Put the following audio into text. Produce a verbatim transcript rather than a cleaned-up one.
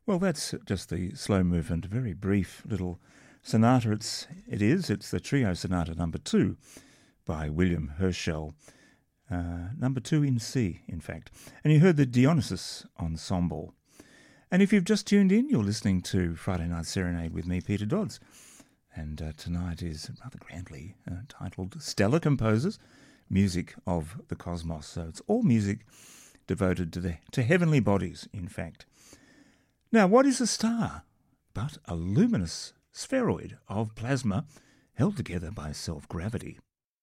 Well, that's just the slow movement, very brief little sonata. It's, it is. It's the Trio Sonata number two by William Herschel. Uh, number two in C, in fact. And you heard the Dionysus Ensemble. And if you've just tuned in, you're listening to Friday Night Serenade with me, Peter Dodds. And uh, tonight is rather grandly uh, titled Stellar Composers, Music of the Cosmos. So it's all music devoted to the to heavenly bodies, in fact. Now, what is a star but a luminous spheroid of plasma held together by self-gravity?